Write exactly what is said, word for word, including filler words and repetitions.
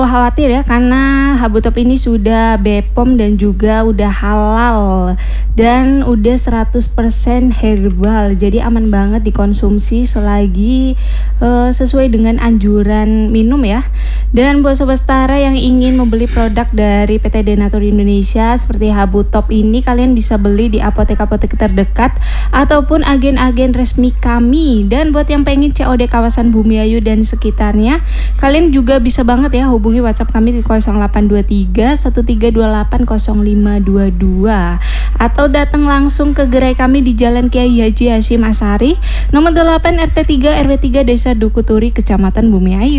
Khawatir ya karena Habutop ini sudah B P O M dan juga udah halal dan udah seratus persen herbal. Jadi aman banget dikonsumsi selagi uh, sesuai dengan anjuran minum ya. Dan buat Sobat Setara yang ingin membeli produk dari P T Denatur Indonesia seperti Habutop ini, kalian bisa beli di apotek-apotek terdekat ataupun agen-agen resmi kami. Dan buat yang pengen C O D kawasan Bumiayu dan sekitarnya, kalian juga bisa banget ya hubungi WhatsApp kami di nol delapan dua tiga satu tiga dua delapan nol lima dua dua atau datang langsung ke gerai kami di Jalan Kiai Haji Hasyim Asyari nomor delapan R T tiga R W tiga Desa Dukuturi Kecamatan Bumiayu.